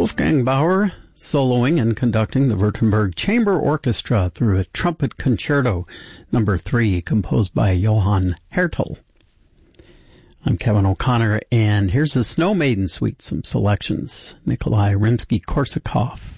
Wolfgang Bauer soloing and conducting the Württemberg Chamber Orchestra through a Trumpet Concerto No. 3 composed by Johann Hertel. I'm Kevin O'Connor, and here's the Snow Maiden Suite, some selections. Nikolai Rimsky-Korsakov.